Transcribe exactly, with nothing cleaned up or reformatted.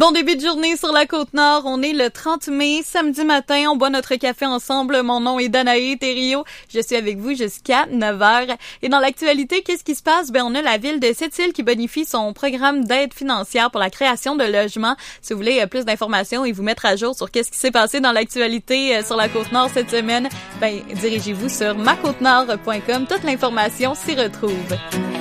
Bon début de journée sur la Côte-Nord. On est le trente mai, samedi matin. On boit notre café ensemble. Mon nom est Danae Thériault. Je suis avec vous jusqu'à neuf heures. Et dans l'actualité, qu'est-ce qui se passe? Ben, on a la ville de Sept-Îles qui bonifie son programme d'aide financière pour la création de logements. Si vous voulez plus d'informations et vous mettre à jour sur qu'est-ce qui s'est passé dans l'actualité sur la Côte-Nord cette semaine, ben, dirigez-vous sur ma côte nord point com. Toute l'information s'y retrouve.